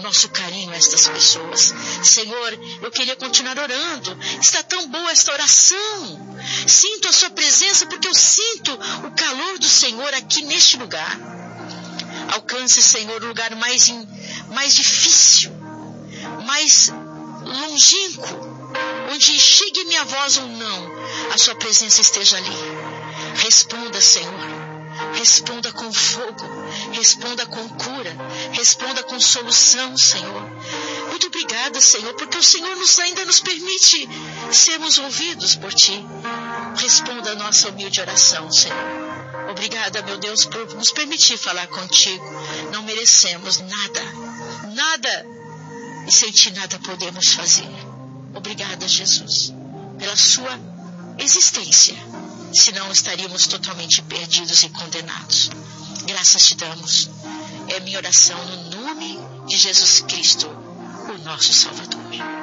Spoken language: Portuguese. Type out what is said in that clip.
nosso carinho a estas pessoas. Senhor, eu queria continuar orando. Está tão boa esta oração. Sinto a sua presença porque eu sinto o calor do Senhor aqui neste lugar. Alcance, Senhor, o lugar mais difícil, mais longínquo, onde chegue minha voz ou não, a sua presença esteja ali. Responda, Senhor. Responda com fogo, responda com cura, responda com solução, Senhor. Muito obrigada, Senhor, porque o Senhor ainda nos permite sermos ouvidos por Ti. Responda a nossa humilde oração, Senhor. Obrigada, meu Deus, por nos permitir falar contigo. Não merecemos nada, e sem Ti nada podemos fazer. Obrigada, Jesus, pela sua existência. Senão estaríamos totalmente perdidos e condenados. Graças te damos. É minha oração no nome de Jesus Cristo, o nosso Salvador.